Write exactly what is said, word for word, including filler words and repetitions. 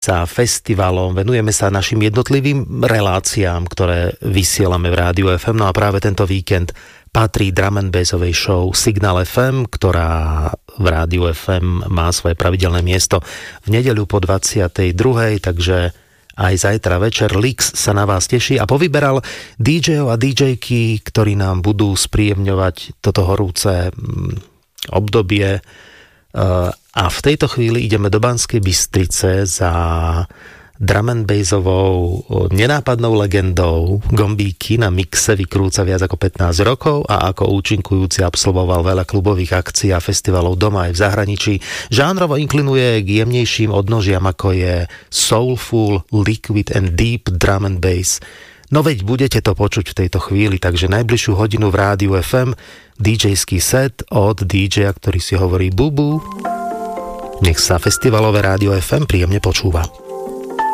sa festivalom, venujeme sa našim jednotlivým reláciám, ktoré vysielame v Rádiu ef em. No a práve tento víkend patrí drum and bassovej show Signál ef em, ktorá v Rádiu ef em má svoje pravidelné miesto v nedeľu po dvadsiatej druhej, takže aj zajtra večer Lix sa na vás teší a povyberal dý džejov a dý džejky, ktorí nám budú spríjemňovať toto horúce obdobie. A v tejto chvíli ideme do Banskej Bystrice za drum and bassovou nenápadnou legendou. Gombíky na mixe vykrúca viac ako pätnásť rokov a ako účinkujúci absolvoval veľa klubových akcií a festivalov doma aj v zahraničí. Žánrovo inklinuje k jemnejším odnožiam, ako je soulful, liquid and deep drum and bass. No veď budete to počuť v tejto chvíli, takže najbližšiu hodinu v Rádiu ef em dý džejský set od dý džeja, ktorý si hovorí Bubu. Nech sa festivalové Rádio ef em príjemne počúva.